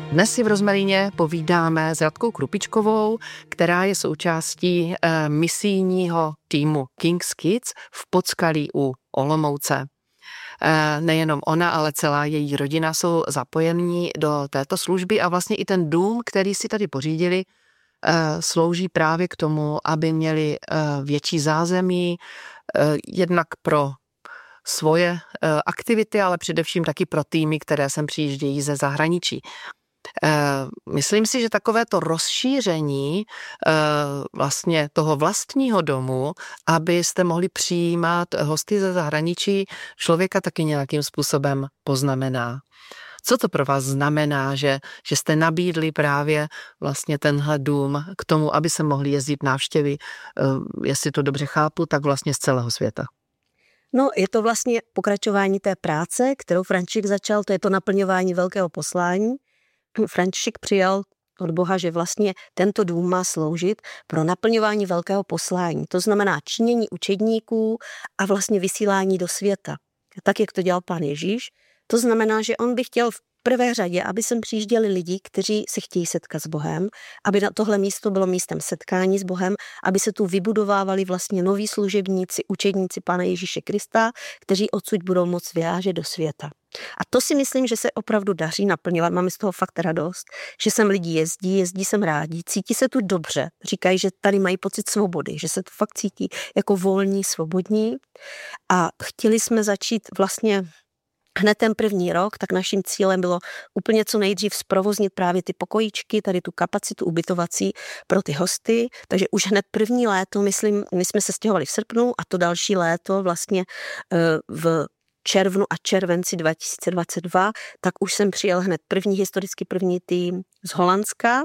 Dnes si v Rozmelíně povídáme s Radkou Krupičkovou, která je součástí misijního týmu King's Kids v Podskalí u Olomouce. Nejenom ona, ale celá její rodina jsou zapojení do této služby a vlastně i ten dům, který si tady pořídili, slouží právě k tomu, aby měli větší zázemí, jednak pro svoje aktivity, ale především taky pro týmy, které sem přijíždějí ze zahraničí. Myslím si, že takovéto rozšíření vlastně toho vlastního domu, abyste mohli přijímat hosty ze zahraničí, člověka taky nějakým způsobem poznamená. Co to pro vás znamená, že jste nabídli právě vlastně tenhle dům k tomu, aby se mohli jezdit návštěvy, jestli to dobře chápu, tak vlastně z celého světa? No, je to vlastně pokračování té práce, kterou František začal, to je to naplňování velkého poslání. František přijal od Boha, že vlastně tento dům má sloužit pro naplňování velkého poslání. To znamená činění učedníků a vlastně vysílání do světa. Tak, jak to dělal Pán Ježíš. To znamená, že on by chtěl v prvé řadě, aby sem přijížděli lidi, kteří se chtějí setkat s Bohem, aby na tohle místo bylo místem setkání s Bohem, aby se tu vybudovávali vlastně noví služebníci, učedníci Pána Ježíše Krista, kteří odsud budou moct vyrážet do světa. A to si myslím, že se opravdu daří naplňovat. Máme z toho fakt radost, že sem lidi jezdí sem rádi, cítí se tu dobře. Říkají, že tady mají pocit svobody, že se tu fakt cítí jako volní, svobodní. A chtěli jsme začít vlastně hned ten první rok, tak naším cílem bylo úplně co nejdřív zprovoznit právě ty pokojíčky, tady tu kapacitu ubytovací pro ty hosty. Takže už hned první léto, myslím, my jsme se stěhovali v srpnu a to další léto vlastně v červnu a červenci 2022, tak už jsem přijel hned historicky první tým z Holandska.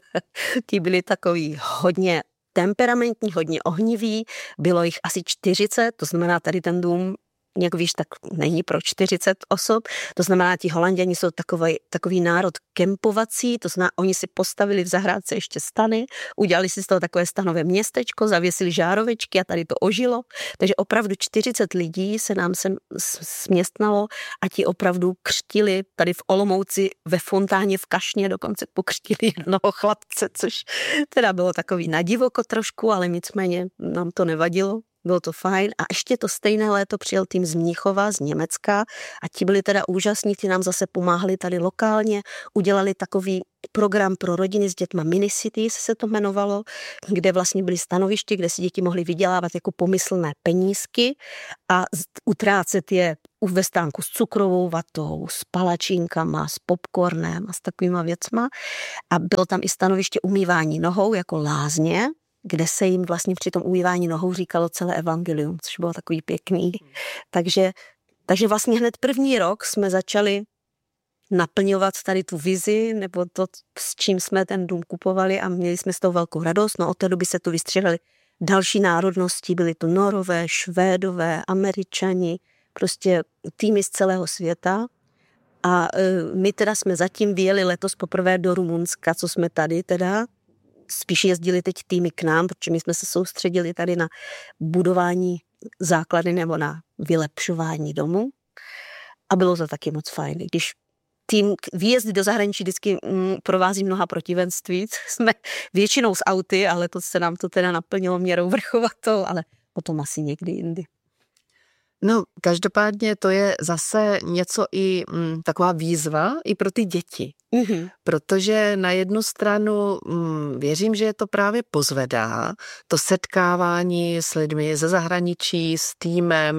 Ti byli takový hodně temperamentní, hodně ohniví, bylo jich asi 40, to znamená tady ten dům, jak víš, tak není pro 40 osob. To znamená, ti Holanděni jsou takový národ kempovací, to znamená, oni si postavili v zahrádce ještě stany, udělali si z toho takové stanové městečko, zavěsili žárovečky a tady to ožilo. Takže opravdu 40 lidí se nám sem směstnalo a ti opravdu křtili tady v Olomouci ve fontáně v Kašně, dokonce pokřtili jednoho chlapce, což teda bylo takový nadivoko trošku, ale nicméně nám to nevadilo. Bylo to fajn a ještě to stejné léto přijel tým z Mnichova, z Německa a ti byli teda úžasní, ti nám zase pomáhali tady lokálně, udělali takový program pro rodiny s dětma Minicity se to jmenovalo, kde vlastně byly stanoviště, kde si děti mohly vydělávat jako pomyslné penízky a utrácet je ve stánku s cukrovou vatou, s palačinkama, s popcornem a s takovýma věcma a bylo tam i stanoviště umývání nohou jako lázně, kde se jim vlastně při tom umývání nohou říkalo celé evangelium, což bylo takový pěkný. Takže vlastně hned první rok jsme začali naplňovat tady tu vizi, nebo to, s čím jsme ten dům kupovali a měli jsme z toho velkou radost. No od té doby se tu vystřídali další národnosti, byly tu Norové, Švédové, Američani, prostě týmy z celého světa. A my teda jsme zatím vyjeli letos poprvé do Rumunska, co jsme tady teda, spíš jezdili teď týmy k nám, protože my jsme se soustředili tady na budování základy nebo na vylepšování domu a bylo to taky moc fajn. Když tým výjezdy do zahraničí vždycky provází mnoha protivenství, jsme většinou s auty, ale to se nám to teda naplnilo měrou vrchovatou, ale potom asi někdy jindy. No, každopádně to je zase něco i taková výzva i pro ty děti. Mm-hmm. Protože na jednu stranu věřím, že je to právě pozvedá, to setkávání s lidmi ze zahraničí, s týmem,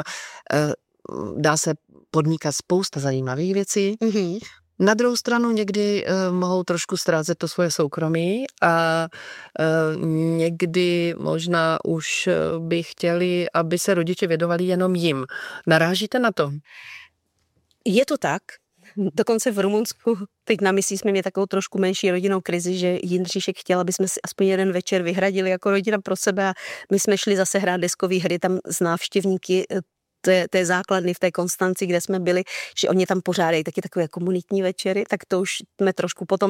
dá se podnikat spousta zajímavých věcí. Mm-hmm. Na druhou stranu někdy mohou trošku ztrácet to svoje soukromí a někdy možná už by chtěli, aby se rodiče věnovali jenom jim. Narážíte na to? Je to tak. Dokonce v Rumunsku, teď na misii jsme měli takovou trošku menší rodinnou krizi, že Jindříšek chtěl, aby jsme si aspoň jeden večer vyhradili jako rodina pro sebe a my jsme šli zase hrát deskové hry tam s návštěvníky té základny v té Konstanci, kde jsme byli, že oni tam pořádají taky takové komunitní večery, tak to už jsme trošku potom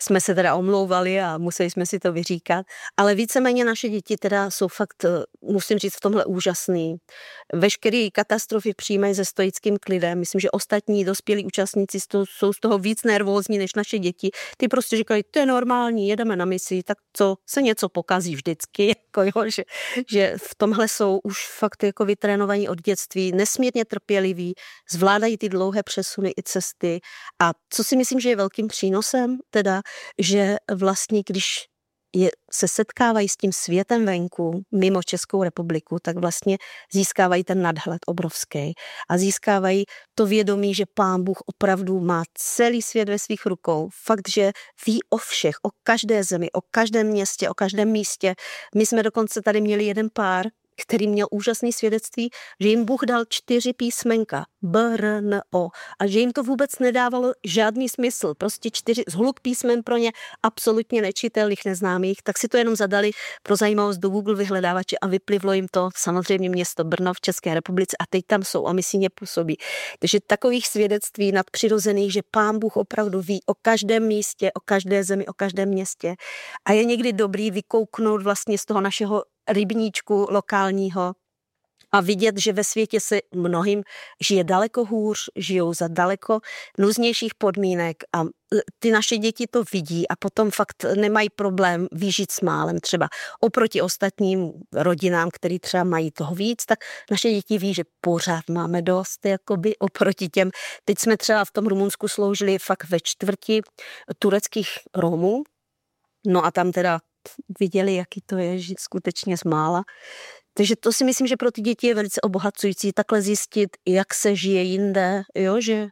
jsme se teda omlouvali a museli jsme si to vyříkat, ale víceméně naše děti teda jsou fakt, musím říct, v tomhle úžasný. Veškeré katastrofy přijímají se stoickým klidem. Myslím, že ostatní dospělí účastníci jsou z toho víc nervózní než naše děti. Ty prostě říkají, to je normální, jedeme na misi, tak co, se něco pokazí vždycky, jako jo, že v tomhle jsou už fakt jako vytrénovaní od dětství, nesmírně trpěliví, zvládají ty dlouhé přesuny i cesty. A co si myslím, že je velkým přínosem, teda, že vlastně když se setkávají s tím světem venku, mimo Českou republiku, tak vlastně získávají ten nadhled obrovský a získávají to vědomí, že Pán Bůh opravdu má celý svět ve svých rukou. Fakt, že ví o všech, o každé zemi, o každém městě, o každém místě. My jsme dokonce tady měli jeden pár, který měl úžasné svědectví, že jim Bůh dal 4 písmenka, BRNO, a že jim to vůbec nedávalo žádný smysl, prostě 4 zhluk písmen pro ně absolutně nečitelných, neznámých, tak si to jenom zadali pro zajímavost do Google vyhledávače a vyplivlo jim to samozřejmě město Brno v České republice a teď tam jsou a misijně působí. Takže takových svědectví nadpřirozených, že Pán Bůh opravdu ví o každém místě, o každé zemi, o každém městě a je někdy dobrý vykouknout vlastně z toho našeho rybníčku lokálního a vidět, že ve světě se mnohým žije daleko hůř, žijou za daleko nuznějších podmínek a ty naše děti to vidí a potom fakt nemají problém vyžít s málem třeba oproti ostatním rodinám, který třeba mají toho víc, tak naše děti ví, že pořád máme dost jakoby oproti těm. Teď jsme třeba v tom Rumunsku sloužili fakt ve čtvrti tureckých Romů, no a tam teda viděli, jaký to je, že skutečně z mála. Takže to si myslím, že pro ty děti je velice obohacující takhle zjistit, jak se žije jinde, jo, že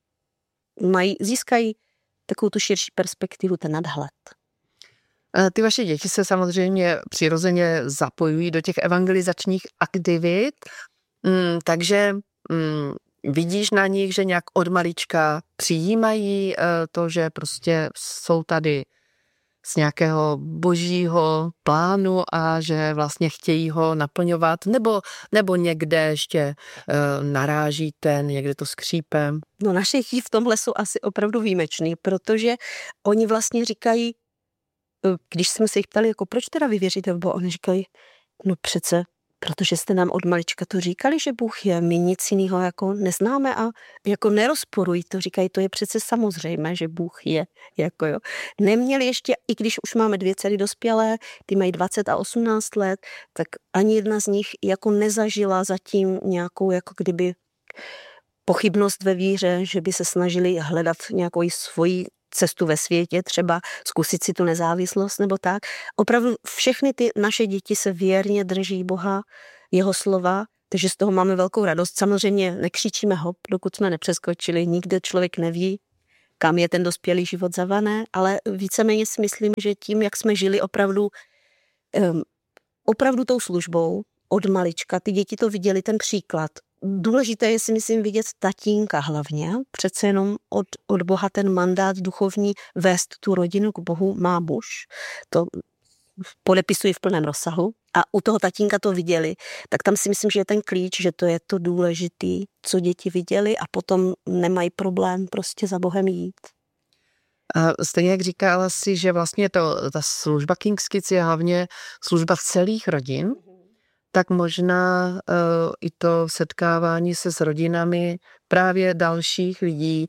získají takovou tu širší perspektivu, ten nadhled. Ty vaše děti se samozřejmě přirozeně zapojují do těch evangelizačních aktivit, takže vidíš na nich, že nějak od malička přijímají to, že prostě jsou tady z nějakého božího plánu a že vlastně chtějí ho naplňovat, nebo někde ještě narážíte, někde to skřípe? No naše děti v tomhle jsou asi opravdu výjimečný, protože oni vlastně říkají, když jsme se jich ptali, jako proč teda vy věříte v Boha, oni říkají, no přece, protože jste nám od malička to říkali, že Bůh je, my nic jiného jako neznáme a jako nerozporují to, říkají, to je přece samozřejmé, že Bůh je, jako jo. Neměli ještě, i když už máme 2 dcery dospělé, ty mají 20 a 18 let, tak ani jedna z nich jako nezažila zatím nějakou jako kdyby pochybnost ve víře, že by se snažili hledat nějakou svoji cestu ve světě, třeba zkusit si tu nezávislost nebo tak. Opravdu všechny ty naše děti se věrně drží Boha, jeho slova, takže z toho máme velkou radost. Samozřejmě nekřičíme hop, dokud jsme nepřeskočili, nikde člověk neví, kam je ten dospělý život zavané, ale víceméně si myslím, že tím, jak jsme žili opravdu tou službou od malička, ty děti to viděli, ten příklad. Důležité je si myslím vidět tatínka hlavně, přece jenom od Boha ten mandát duchovní vést tu rodinu k Bohu má muž, to podepisují v plném rozsahu a u toho tatínka to viděli, tak tam si myslím, že je ten klíč, že to je to důležitý, co děti viděli a potom nemají problém prostě za Bohem jít. A stejně jak říkala si, že vlastně ta služba King's Kids je hlavně služba celých rodin, tak možná i to setkávání se s rodinami právě dalších lidí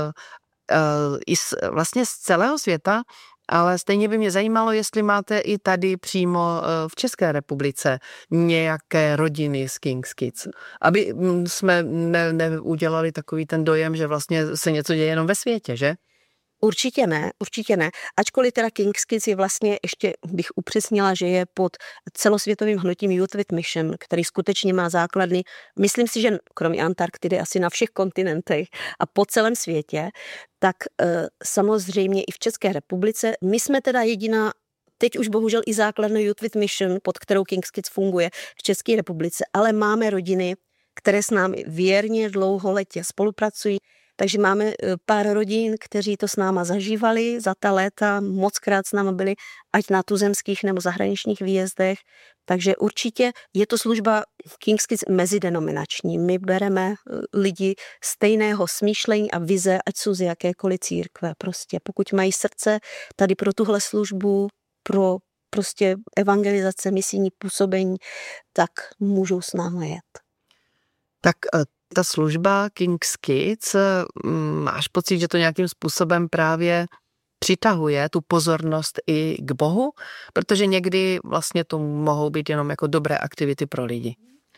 vlastně z celého světa, ale stejně by mě zajímalo, jestli máte i tady přímo v České republice nějaké rodiny z King's Kids, aby jsme neudělali takový ten dojem, že vlastně se něco děje jenom ve světě, že? Určitě ne. Ačkoliv teda King's Kids je vlastně, ještě bych upřesnila, že je pod celosvětovým hnutím Youth with Mission, který skutečně má základny, myslím si, že kromě Antarktidy asi na všech kontinentech a po celém světě, tak samozřejmě i v České republice. My jsme teda jediná, teď už bohužel i základna Youth with Mission, pod kterou King's Kids funguje v České republice, ale máme rodiny, které s námi věrně dlouholetě spolupracují. Takže máme pár rodin, kteří to s náma zažívali za ta léta, mockrát s náma byli, ať na tuzemských nebo zahraničních výjezdech. Takže určitě je to služba King's Kids mezidenominační. My bereme lidi stejného smýšlení a vize, ať jsou z jakékoliv církve. Prostě pokud mají srdce tady pro tuhle službu, pro prostě evangelizace, misijní působení, tak můžou s námi jet. Tak ta služba King's Kids, máš pocit, že to nějakým způsobem právě přitahuje tu pozornost i k Bohu? Protože někdy vlastně to mohou být jenom jako dobré aktivity pro lidi.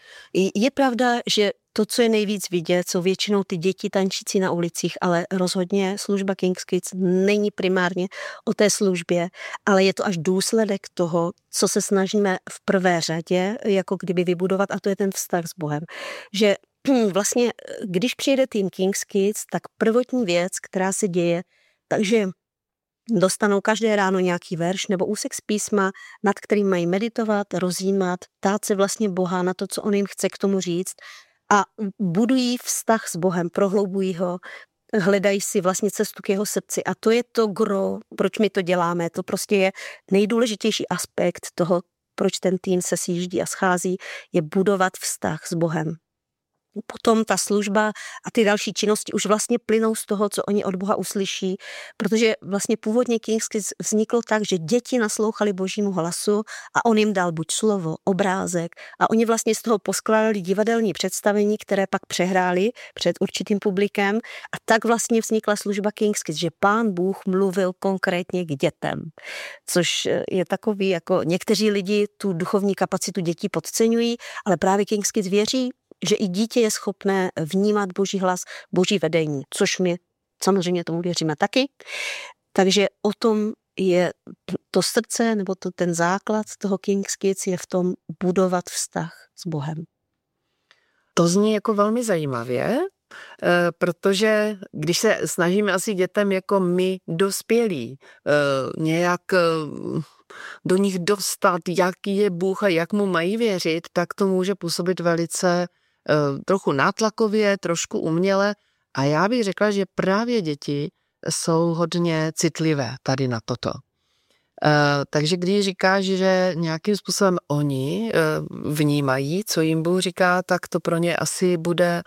Je pravda, že to, co je nejvíc vidět, jsou většinou ty děti tančící na ulicích, ale rozhodně služba King's Kids není primárně o té službě, ale je to až důsledek toho, co se snažíme v prvé řadě jako kdyby vybudovat, a to je ten vztah s Bohem. Že vlastně, když přijede tým King's Kids, tak prvotní věc, která se děje, takže dostanou každé ráno nějaký verš nebo úsek z písma, nad kterým mají meditovat, rozjímat, ptát se vlastně Boha na to, co on jim chce k tomu říct a budují vztah s Bohem, prohloubují ho, hledají si vlastně cestu k jeho srdci a to je to gro, proč my to děláme. To prostě je nejdůležitější aspekt toho, proč ten tým se sjíždí a schází, je budovat vztah s Bohem. Potom ta služba a ty další činnosti už vlastně plynou z toho, co oni od Boha uslyší, protože vlastně původně King's Kids vzniklo tak, že děti naslouchali Božímu hlasu a on jim dal buď slovo, obrázek a oni vlastně z toho poskládali divadelní představení, které pak přehráli před určitým publikem a tak vlastně vznikla služba King's Kids, že Pán Bůh mluvil konkrétně k dětem, což je takový, jako někteří lidi tu duchovní kapacitu dětí podceňují, ale právě King's Kids věří, že i dítě je schopné vnímat Boží hlas, Boží vedení, což my samozřejmě tomu věříme taky. Takže o tom je to srdce, nebo ten základ toho King's Kids je v tom budovat vztah s Bohem. To zní jako velmi zajímavě, protože když se snažíme asi dětem jako my dospělí nějak do nich dostat, jaký je Bůh a jak mu mají věřit, tak to může působit velice trochu nátlakově, trošku uměle a já bych řekla, že právě děti jsou hodně citlivé tady na toto. Takže když říkáš, že nějakým způsobem oni vnímají, co jim Bůh říká, tak to pro ně asi bude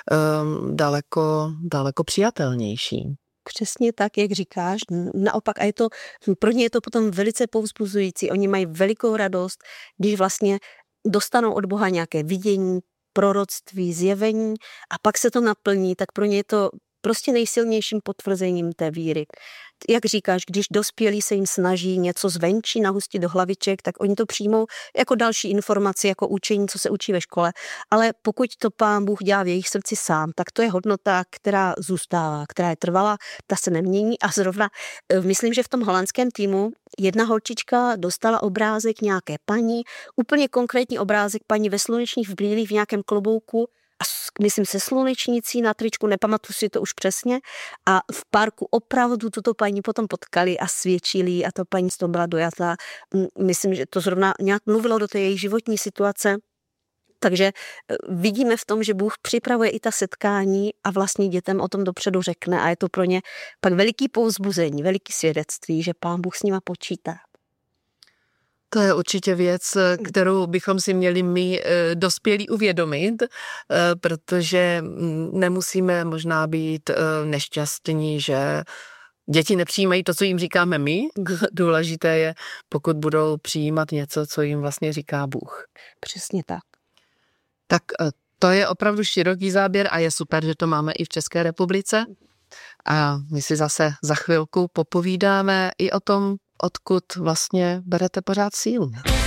daleko přijatelnější. Přesně tak, jak říkáš. Naopak, a pro ně je to potom velice povzbuzující. Oni mají velikou radost, když vlastně dostanou od Boha nějaké vidění, proroctví, zjevení a pak se to naplní, tak pro ně je to prostě nejsilnějším potvrzením té víry. Jak říkáš, když dospělí se jim snaží něco zvenčí nahustit do hlaviček, tak oni to přijmou jako další informaci, jako učení, co se učí ve škole. Ale pokud to Pán Bůh dělá v jejich srdci sám, tak to je hodnota, která zůstává, která je trvalá, ta se nemění. A zrovna myslím, že v tom holandském týmu jedna holčička dostala obrázek nějaké paní, úplně konkrétní obrázek paní ve slunečních brýlích v nějakém klobouku, a myslím se slunečnicí na tričku, nepamatuji si to už přesně. A v parku opravdu tuto paní potom potkali a svědčili a ta paní z toho byla dojatá. Myslím, že to zrovna nějak mluvilo do té její životní situace. Takže vidíme v tom, že Bůh připravuje i ta setkání a vlastně dětem o tom dopředu řekne a je to pro ně pak veliký povzbuzení, veliký svědectví, že Pán Bůh s nima počítá. To je určitě věc, kterou bychom si měli my dospělí uvědomit, protože nemusíme možná být nešťastní, že děti nepřijímají to, co jim říkáme my. Důležité je, pokud budou přijímat něco, co jim vlastně říká Bůh. Přesně tak. Tak to je opravdu široký záběr a je super, že to máme i v České republice. A my si zase za chvilku popovídáme i o tom, odkud vlastně berete pořád sílu.